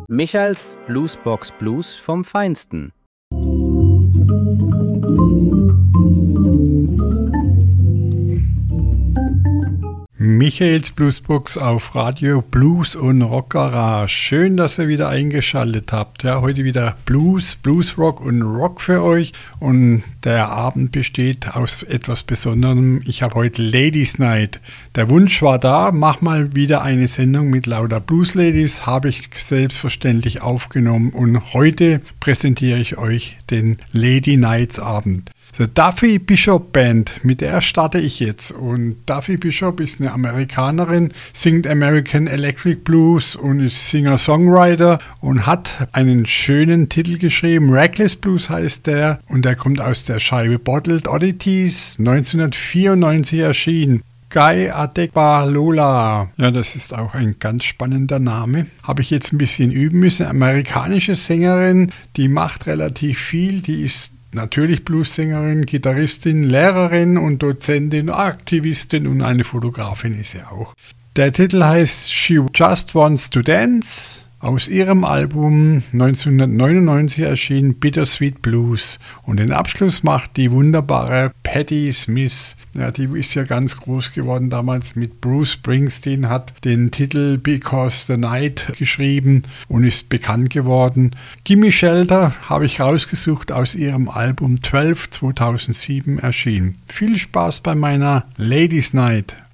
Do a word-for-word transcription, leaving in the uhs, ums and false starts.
Michaels Bluesbox Blues vom Feinsten. Michaels Bluesbox auf Radio Blues und Rock Garage. Schön, dass ihr wieder eingeschaltet habt. Ja, heute wieder Blues, Bluesrock und Rock für euch. Und der Abend besteht aus etwas Besonderem. Ich habe heute Ladies Night. Der Wunsch war da, mach mal wieder eine Sendung mit lauter Blues Ladies. Habe ich selbstverständlich aufgenommen. Und heute präsentiere ich euch den Lady Nights Abend. The Duffy Bishop Band, mit der starte ich jetzt. Und Duffy Bishop ist eine Amerikanerin, singt American Electric Blues und ist Singer-Songwriter und hat einen schönen Titel geschrieben. Reckless Blues heißt der und der kommt aus der Scheibe Bottled Oddities, neunzehnhundertvierundneunzig erschienen. Guy Adegbalora. Ja, das ist auch ein ganz spannender Name. Habe ich jetzt ein bisschen üben müssen. Amerikanische Sängerin, die macht relativ viel, die ist natürlich Bluessängerin, Gitarristin, Lehrerin und Dozentin, Aktivistin und eine Fotografin ist sie auch. Der Titel heißt She Just Wants to Dance. Aus ihrem Album neunzehnhundertneunundneunzig erschienen Bittersweet Blues. Und den Abschluss macht die wunderbare Patti Smith. Ja, die ist ja ganz groß geworden damals mit Bruce Springsteen, hat den Titel Because the Night geschrieben und ist bekannt geworden. Gimme Shelter habe ich rausgesucht aus ihrem Album zwölf zweitausendsieben erschienen. Viel Spaß bei meiner Ladies Night.